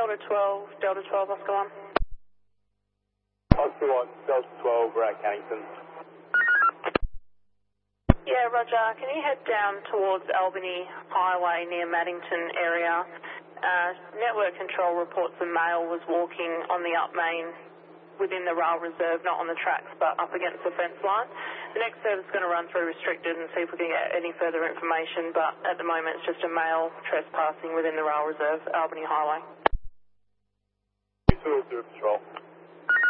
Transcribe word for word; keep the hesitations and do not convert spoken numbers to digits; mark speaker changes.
Speaker 1: Delta twelve, Delta twelve, Oscar one.
Speaker 2: Oscar one, Delta twelve, we're at Cannington.
Speaker 1: Yeah, Roger. Can you head down towards Albany Highway near Maddington area? Uh, network control reports a male was walking on the up main within the rail reserve, not on the tracks, but up against the fence line. The next service is going to run through restricted and see if we can get any further information, but at the moment it's just a male trespassing within the rail reserve, Albany Highway.
Speaker 2: two oh zero Patrol.